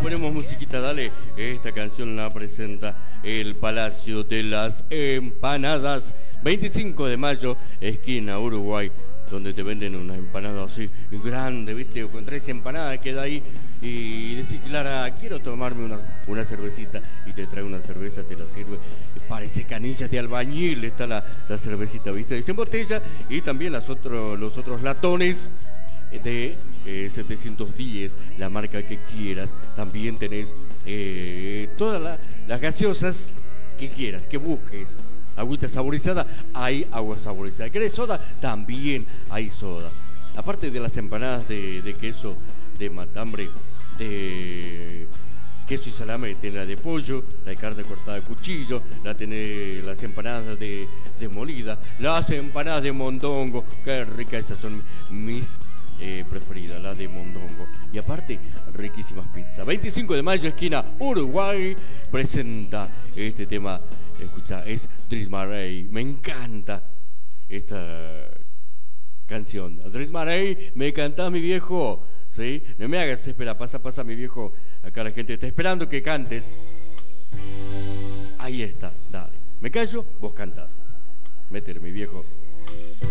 ponemos musiquita, dale. Esta canción la presenta el Palacio de las Empanadas. 25 de mayo, esquina Uruguay, donde te venden unas empanadas así grandes, ¿viste? Con 3 empanadas queda ahí y decís, Clara, quiero tomarme una cervecita, y te trae una cerveza, te la sirve. Parece canillas de albañil, está la cervecita, ¿viste? Dice en botella, y también los otros latones de 710, la marca que quieras. También tenés todas las gaseosas que quieras, que busques. Agüita saborizada, hay agua saborizada. ¿Querés soda? También hay soda. Aparte de las empanadas de queso, de matambre, de queso y salame, tenés la de pollo, la de carne cortada a cuchillo, tenés las empanadas de molida, las empanadas de mondongo. Qué ricas, esas son mis preferidas, las de mondongo. Y aparte, riquísimas pizzas. 25 de mayo, esquina Uruguay, presenta este tema. Escucha, es Dries Marey. Me encanta esta canción. Dries Marey, ¿me cantás, mi viejo? ¿Sí? No me hagas esperar, pasa, mi viejo. Acá la gente está esperando que cantes. Ahí está, dale. Me callo, vos cantás. Métele, mi viejo.